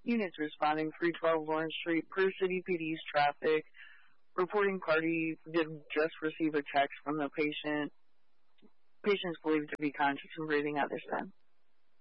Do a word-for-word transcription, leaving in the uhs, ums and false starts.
Units responding, three twelve Lawrence Street, per City P D's traffic. Reporting party did just receive a text from the patient. Patient's believed to be conscious and breathing at this time.